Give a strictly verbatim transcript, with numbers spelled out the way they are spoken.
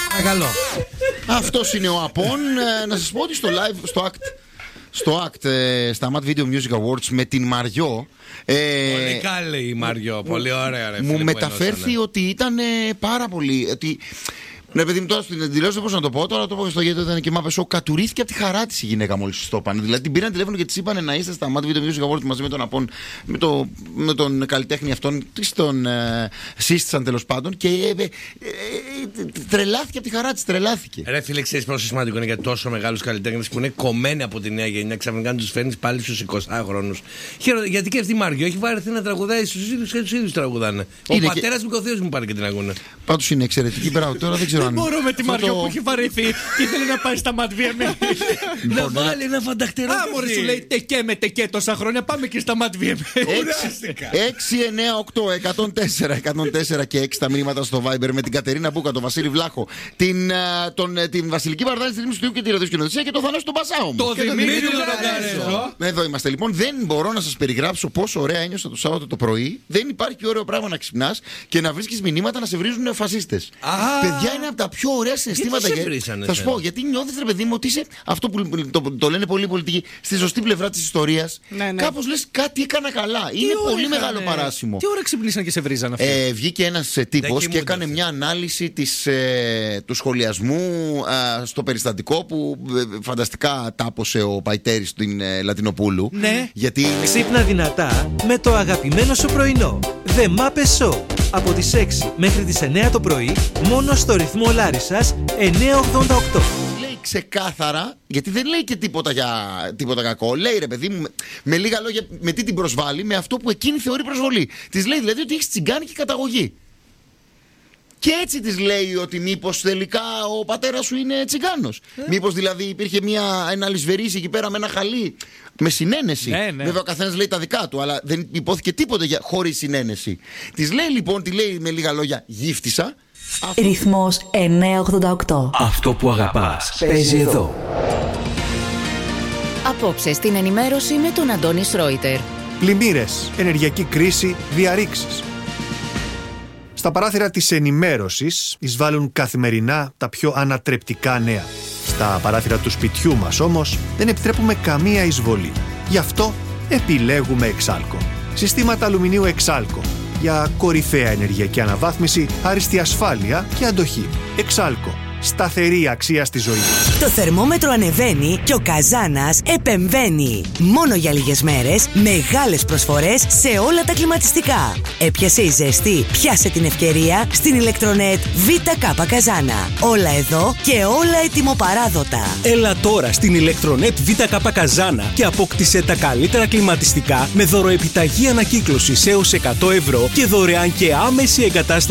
Καλό. Αυτός είναι ο Απών. Να σας πω ότι στο live, στο act, στο act στα Mat Video Music Awards με την Μαριό. Ε, πολύ καλή η Μαριό, πολύ ωραία. Ρε, μου μεταφέρθη ότι ήταν πάρα πολύ. Ότι, ναι, παιδί μου, τώρα στην εντυπώση δεν μπορούσα να το πω. Τώρα το πω στο γιατί ήταν και μάπε. Ο κατουρήθηκε από τη χαρά τη η γυναίκα μόλις το είπαν. Δηλαδή την πήραν τηλέφωνο και τη είπαν να είστε στα Mat Video Music Awards μαζί με τον Απών, με, το, με τον καλλιτέχνη αυτόν. Τον ε, σύστησαν τέλος πάντων και ε, ε, ε, τρελάθηκε από τη χαρά τη. Τρελάθηκε. Ρε φίλε, ξέρεις πόσο σημαντικό είναι για τόσο μεγάλους καλλιτέχνες που είναι κομμένοι από τη νέα γενιά. Ξαφνικά τους φέρνεις πάλι στους εικοσάχρονους. Γιατί και αυτή η Μαριό έχει βαρεθεί να τραγουδάει στους ίδιους και τους ίδιους τραγουδάνε. Ο πατέρας μου και ο θείος μου πάρει και την αγώνα. Πάντως είναι εξαιρετική. Μπράβο, τώρα δεν ξέρω. Δεν μπορώ με τη Μαριό που έχει βαρεθεί και ήθελε να πάει στα Mat βι εμ έι. Να βάλει ένα φανταχτερό. Α, μωρέ, σου λέει τεκέ με τεκέ τόσα χρόνια. Πάμε και στα Mat βι εμ έι. έξι εννιά οκτώ εκατόν τέσσερα εκατόν τέσσερα και έξι τα μηνύματα στο Viber με την Κατερίνα Μπούκα, τον Βασίλη Βλάχο, την, τον, την Βασιλική Βαρδάλη στη Ρήμη του και τη ραδιοκοινωνία και τον Θανάση τον Πασάο. Το Δημήτρη Λογαρέζο. Εδώ είμαστε λοιπόν. Δεν μπορώ να σας περιγράψω πόσο ωραία ένιωσα το Σάββατο το πρωί. Δεν υπάρχει πιο ωραίο πράγμα να ξυπνάς και να βρίσκεις μηνύματα να σε βρίζουν φασίστες. Παιδιά, είναι από τα πιο ωραία συναισθήματα. Θα σου πω, γιατί νιώθεις, ρε παιδί μου, ότι είσαι αυτό που το, το, το λένε πολλοί πολιτικοί, στη σωστή πλευρά της ιστορίας. Ναι, ναι. Κάπως λες κάτι έκανα καλά. Τι είναι πολύ είχανε. Μεγάλο παράσημο. Τι ώρα ξυπνήσαν και σε βρίζαν αυτοί. Ε, βγήκε ένας ε, τύπος και έκανε μια ανάλυση της, ε, του σχολιασμού ε, στο περιστατικό που ε, φανταστικά τάπωσε ο Παϊτέρης στην ε, Λατινοπούλου. Ναι. Γιατί... Ξύπνα δυνατά με το αγαπημένο σου πρωινό. The Muppet Show. Από τις έξι μέχρι τις εννιά το πρωί, μόνο στο ρυθμό Λάρισσας εννιακόσια ογδόντα οκτώ. Λέει ξεκάθαρα, γιατί δεν λέει και τίποτα για τίποτα κακό. Λέει, ρε παιδί μου, με, με λίγα λόγια, με τι την προσβάλλει, με αυτό που εκείνη θεωρεί προσβολή. Της λέει δηλαδή ότι έχει τσιγκάνικη καταγωγή. Και έτσι της λέει ότι μήπως τελικά ο πατέρας σου είναι τσιγκάνος. Ε. Μήπως δηλαδή υπήρχε μια, ένα λησβερίσι εκεί πέρα με ένα χαλί. Με συνένεση. Ναι, ναι. Βέβαια ο καθένας λέει τα δικά του, αλλά δεν υπόθηκε τίποτα για, χωρίς συνένεση. Της λέει λοιπόν, τη λέει με λίγα λόγια, γύφτησα. Ρυθμός εννιακόσια ογδόντα οκτώ. Αυτό που αγαπάς παίζει εδώ. Απόψε στην ενημέρωση με τον Αντώνη Σρόιτερ. Πλημμύρες, ενεργειακή κρίση, διαρρήξεις. Στα παράθυρα της ενημέρωσης εισβάλλουν καθημερινά τα πιο ανατρεπτικά νέα. Στα παράθυρα του σπιτιού μας όμως δεν επιτρέπουμε καμία εισβολή. Γι' αυτό επιλέγουμε Εξάλκο. Συστήματα αλουμινίου Εξάλκο. Για κορυφαία ενεργειακή αναβάθμιση, άριστη ασφάλεια και αντοχή. Εξάλκο. Σταθερή αξία στη ζωή. Το θερμόμετρο ανεβαίνει και ο Καζάνας επεμβαίνει. Μόνο για λίγες μέρες, μεγάλες προσφορές σε όλα τα κλιματιστικά. Έπιασε η ζέστη, πιάσε την ευκαιρία στην ηλεκτρονέτ ΒΚ Καζάνα. Όλα εδώ και όλα ετοιμοπαράδοτα. Έλα τώρα στην ηλεκτρονέτ ΒΚ Καζάνα και απόκτησε τα καλύτερα κλιματιστικά με δωροεπιταγή ανακύκλωσης έως εκατό ευρώ και δωρεάν και άμεση εγκατάσταση